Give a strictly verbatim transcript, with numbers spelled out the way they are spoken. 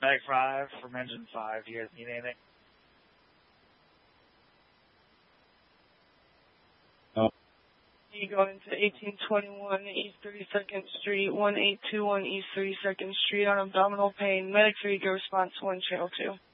Medic five from engine five. Do you guys need anything? Oh. You go into eighteen twenty-one East thirty-second Street, one eight two one East thirty-second Street on abdominal pain. Medic three, go response one, channel two.